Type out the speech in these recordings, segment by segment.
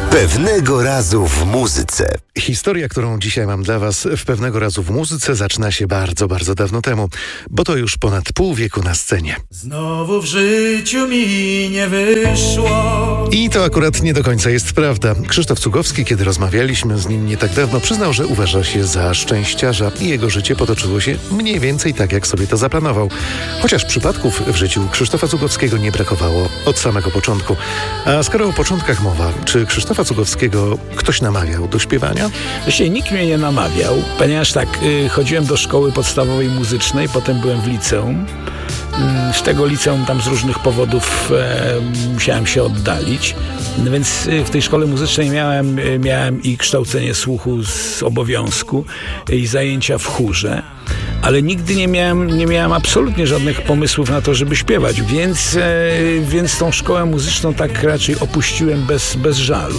Pewnego razu w muzyce. Historia, którą dzisiaj mam dla Was w Pewnego razu w muzyce, zaczyna się bardzo, bardzo dawno temu, bo to już ponad pół wieku na scenie. Znowu w życiu mi nie wyszło. I to akurat nie do końca jest prawda. Krzysztof Cugowski, kiedy rozmawialiśmy z nim nie tak dawno, przyznał, że uważa się za szczęściarza i jego życie potoczyło się mniej więcej tak, jak sobie to zaplanował. Chociaż przypadków w życiu Krzysztofa Cugowskiego nie brakowało od samego początku. A skoro o początkach mowa, czy Krzysztofa Cugowskiego ktoś namawiał do śpiewania? Właściwie nikt mnie nie namawiał, ponieważ chodziłem do szkoły podstawowej muzycznej, potem byłem w liceum. Z tego liceum tam z różnych powodów musiałem się oddalić, więc w tej szkole muzycznej miałem i kształcenie słuchu z obowiązku i zajęcia w chórze, ale nigdy nie miałem absolutnie żadnych pomysłów na to, żeby śpiewać, więc tą szkołę muzyczną tak raczej opuściłem bez żalu.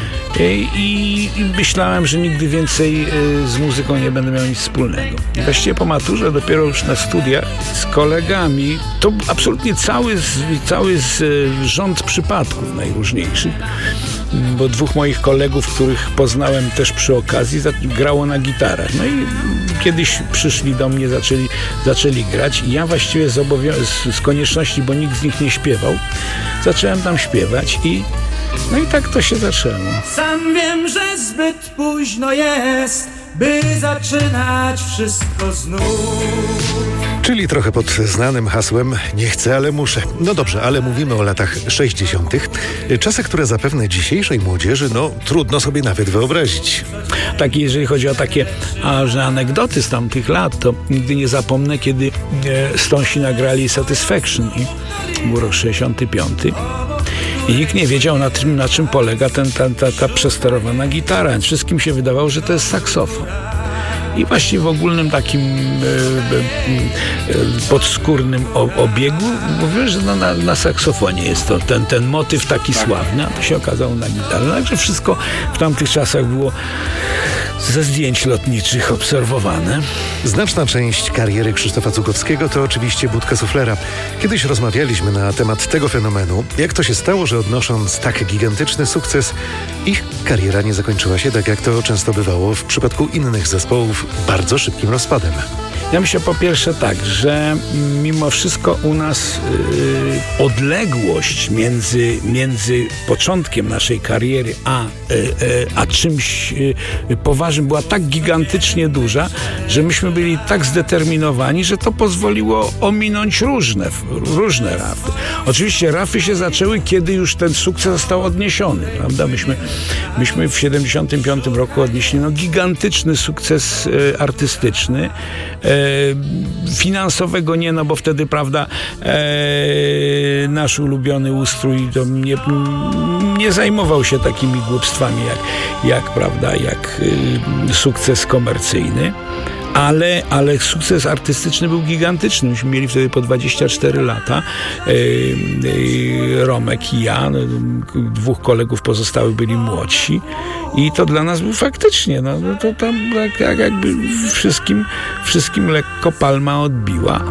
I myślałem, że nigdy więcej z muzyką nie będę miał nic wspólnego. Właściwie po maturze, dopiero już na studiach z kolegami, to absolutnie cały rząd przypadków najróżniejszych, bo dwóch moich kolegów, których poznałem też przy okazji, grało na gitarach. No i kiedyś przyszli do mnie, zaczęli grać i ja właściwie z konieczności, bo nikt z nich nie śpiewał, zacząłem tam śpiewać i tak to się zaczęło. Sam wiem, że zbyt późno jest, by zaczynać wszystko znów. Czyli trochę pod znanym hasłem nie chcę, ale muszę. No dobrze, ale mówimy o latach 60. Czasy, które zapewne dzisiejszej młodzieży, trudno sobie nawet wyobrazić. Tak, jeżeli chodzi o takie anegdoty z tamtych lat, to nigdy nie zapomnę, kiedy Stonesi nagrali Satisfaction i był rok 65. I nikt nie wiedział, na czym polega ta przesterowana gitara. Wszystkim się wydawało, że to jest saksofon. I właśnie w ogólnym takim podskórnym obiegu mówię, że na saksofonie jest to ten motyw taki sławny, a to się okazało na gitarze. Także wszystko w tamtych czasach było ze zdjęć lotniczych obserwowane. Znaczna część kariery Krzysztofa Cugowskiego to oczywiście budka suflera. Kiedyś rozmawialiśmy na temat tego fenomenu, jak to się stało, że odnosząc tak gigantyczny sukces, ich kariera nie zakończyła się tak, jak to często bywało w przypadku innych zespołów, bardzo szybkim rozpadem. Ja myślę po pierwsze tak, że mimo wszystko u nas odległość między początkiem naszej kariery a czymś poważnym była tak gigantycznie duża, że myśmy byli tak zdeterminowani, że to pozwoliło ominąć różne rafy. Oczywiście rafy się zaczęły, kiedy już ten sukces został odniesiony, prawda? Myśmy w 75 roku odnieśli gigantyczny sukces artystyczny. Finansowego nie, bo wtedy, prawda, nasz ulubiony ustrój to nie zajmował się takimi głupstwami jak sukces komercyjny. Ale sukces artystyczny był gigantyczny. Myśmy mieli wtedy po 24 lata. Romek i ja, dwóch kolegów pozostałych byli młodsi. I to dla nas był faktycznie, to tam tak jakby wszystkim lekko palma odbiła.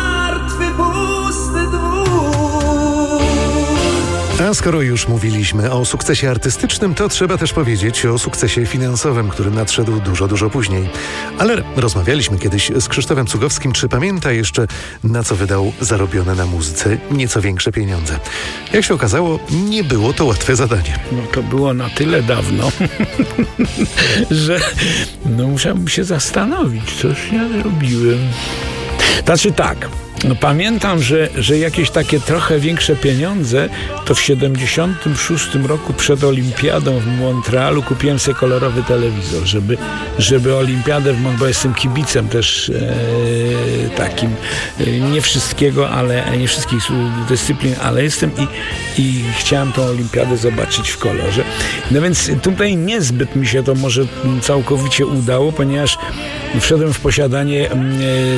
A skoro już mówiliśmy o sukcesie artystycznym, to trzeba też powiedzieć o sukcesie finansowym, który nadszedł dużo później. Ale rozmawialiśmy kiedyś z Krzysztofem Cugowskim, czy pamięta jeszcze, na co wydał zarobione na muzyce nieco większe pieniądze. Jak się okazało, nie było to łatwe zadanie. To było na tyle dawno, że musiałbym się zastanowić, coś ja robiłem. Znaczy tak, pamiętam, że jakieś takie trochę większe pieniądze to w 76 roku przed olimpiadą w Montrealu kupiłem sobie kolorowy telewizor, żeby olimpiadę bo jestem kibicem też takim, nie wszystkiego, ale nie wszystkich dyscyplin, ale jestem i chciałem tą olimpiadę zobaczyć w kolorze. No więc tutaj niezbyt mi się to może całkowicie udało, ponieważ wszedłem w posiadanie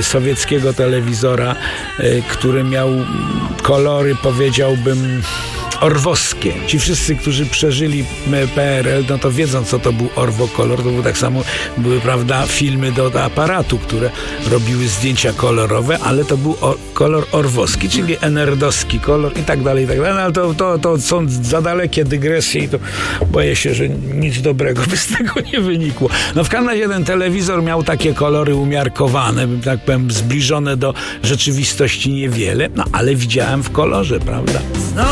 sowieckiego telewizora, który miał kolory, powiedziałbym, orwowskie. Ci wszyscy, którzy przeżyli PRL, no to wiedzą, co to był orwokolor. To był tak samo, były, prawda, filmy do aparatu, które robiły zdjęcia kolorowe, ale to był kolor orwowski, czyli NRD-owski kolor i tak dalej, no, ale to są za dalekie dygresje i to boję się, że nic dobrego by z tego nie wynikło. No w każdym razie ten telewizor miał takie kolory umiarkowane, tak powiem, zbliżone do rzeczywistości niewiele, no ale widziałem w kolorze, prawda?